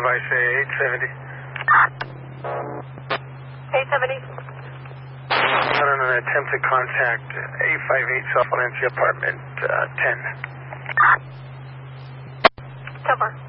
advice, 870. 870. On an attempted contact, 858 South Valencia, apartment 10. 10-4.